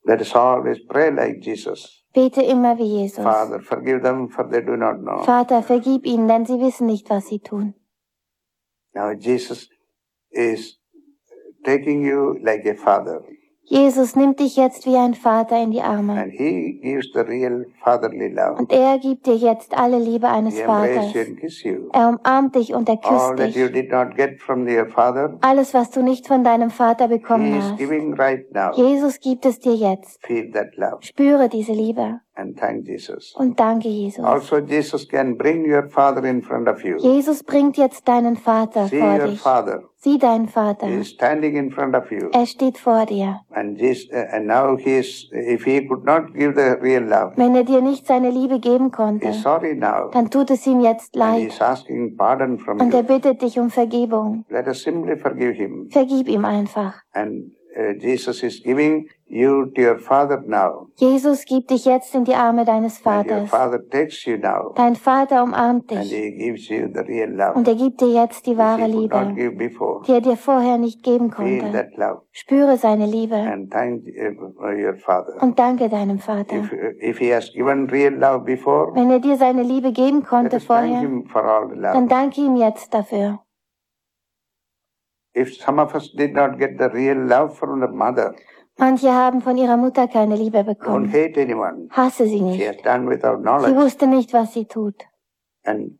Let us always pray like Jesus. Bete immer wie Jesus. Father, forgive them, for they do not know. Vater, vergib ihnen, denn sie wissen nicht, was sie tun. Now Jesus is taking you like a father. Jesus nimmt dich jetzt wie ein Vater in die Arme. And he gives the real fatherly love. Und er gibt dir jetzt alle Liebe eines He Vaters. embraces you and kisses you. Er umarmt dich und er All küsst that you dich. did not get from your father, Alles, was du nicht von deinem Vater he bekommen is hast. giving right now. Jesus gibt es dir jetzt. Feel that love Spüre diese Liebe and thank Jesus. und danke Jesus. Also Jesus can bring your father in front of you. Jesus bringt jetzt deinen Vater See vor your dich. father. Sieh deinen Vater. He is standing in front of you. Er steht vor dir. And now if he could not give the real love, Wenn er dir nicht seine Liebe geben he konnte, is sorry now. dann tut es ihm jetzt And he leid. is asking pardon from Und er you. bittet dich um Vergebung. Let us simply forgive him. Vergib ihm einfach. And Jesus is giving you to your father now. Jesus gibt dich jetzt in die Arme deines And your Vaters. father takes you now. Dein Vater umarmt And dich. he gives you the real love. Und er gibt dir jetzt die Which wahre he could not Liebe, give before. die er dir vorher nicht geben Feel konnte. that love. Spüre seine Liebe And thank your father. und danke deinem Vater. If he has given real love before, Wenn er dir seine Liebe geben let konnte us thank vorher, him for all the dann love. danke ihm jetzt dafür. If some of us did not get the real love from the mother, Manche haben von ihrer Mutter keine Liebe don't bekommen. hate anyone. Hasse sie She has nicht. done without Sie knowledge. wusste nicht, was sie tut. And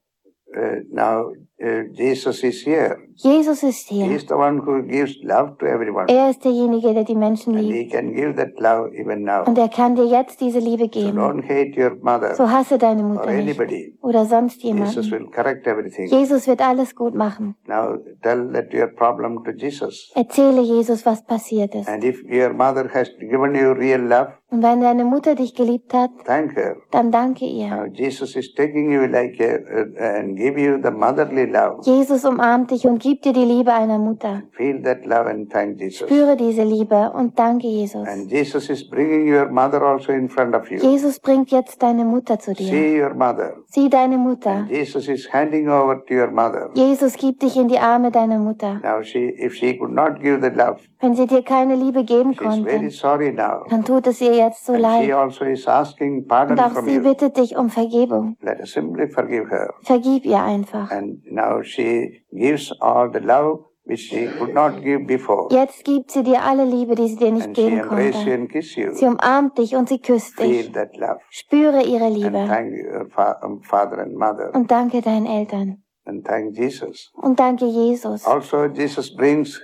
now Jesus is here. Jesus ist He hier. is the one who gives love to everyone. Er ist derjenige, der die Menschen And liebt. he can give that love even now. Und er kann dir jetzt diese Liebe So geben. don't hate your mother So hasse deine or Mutter nicht. anybody. Oder sonst Jesus jemanden. will correct everything. Jesus wird alles gut machen. Now tell that your problem to Jesus. Erzähle Jesus, was passiert ist. And if your mother has given you real love, Und wenn deine Mutter dich geliebt hat, thank her. dann danke ihr. Now Jesus is taking you like and give you the motherly love. Jesus umarmt dich und gibt dir die Liebe einer Mutter. Feel that love and thank Jesus. Spüre diese Liebe und danke Jesus. And Jesus is bringing your mother also in front of you. Jesus bringt jetzt deine Mutter zu dir. See your mother. Sieh deine Mutter. And Jesus is handing over to your mother. Jesus gibt dich in die Arme deiner Mutter. Now if she could not give the love, Wenn sie dir keine Liebe geben she is very konnte, sorry now. dann tut es ihr jetzt so And she leid. also is asking pardon Und auch from sie you. bittet dich um Vergebung. Let us simply forgive her. Vergib ihr einfach. And now she gives all the love which she could not give before. Jetzt gibt sie dir alle Liebe, die sie dir nicht And she geben embraces you konnte. and kisses you. Sie umarmt dich und sie küsst Feel dich. that love. Spüre ihre And Liebe. thank your father and mother. Und danke deinen Eltern. And thank Jesus. Und danke Jesus. Also Jesus brings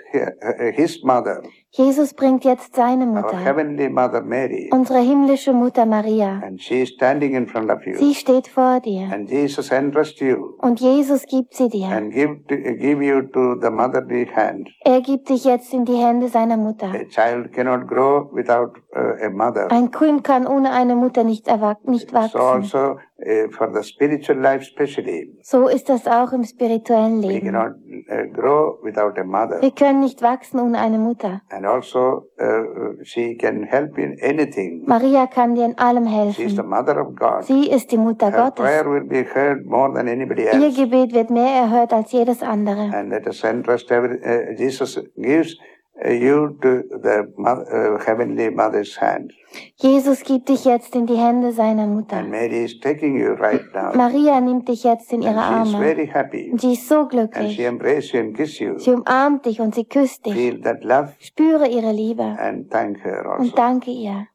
his mother, Jesus bringt jetzt seine our Mutter, heavenly mother Mary. unsere himmlische Mutter Maria. And she is standing in front of you. Sie steht vor dir. And Jesus entrusts you Und Jesus gibt sie dir. and give you to the motherly hand. Er gibt dich jetzt in die Hände seiner Mutter. A child cannot grow without a mother. Ein Kind kann ohne eine Mutter nicht So wachsen. also for the spiritual life especially, So ist das auch im spirituellen we Leben. cannot grow without a mother. Wir können nicht wachsen ohne eine Mutter. And also she can help in anything. Maria kann dir in allem She is the helfen. mother of God. Sie ist die Mutter Her Gottes. prayer will be heard more than anybody Ihr else. Gebet wird mehr erhört als jedes andere. And let us entrust Jesus gives you to the heavenly mother's hand. Jesus gibt dich jetzt in die Hände seiner Mutter. And Mary is taking you right now. Maria nimmt dich jetzt in ihre And she is Arme. very happy. Und sie ist so And she glücklich. embraces you and kisses you. Sie umarmt dich und sie küsst dich. Feel that love Spüre ihre Liebe and thank her also. und danke ihr.